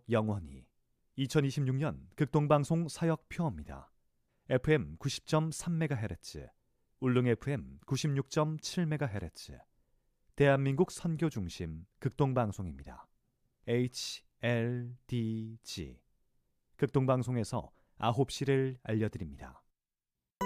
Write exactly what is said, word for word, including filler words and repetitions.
영원히. 이천이십육 년 극동방송 사역표입니다. 에프엠 구십 점 삼 메가헤르츠, 울릉 에프엠 구십육 점 칠 메가헤르츠, 대한민국 선교중심 극동방송입니다. 에이치 엘 디 지 극동방송에서 아홉 시를 알려드립니다.